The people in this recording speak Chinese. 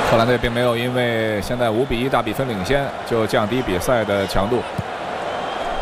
荷兰队并没有因为现在5比1大比分领先就降低比赛的强度。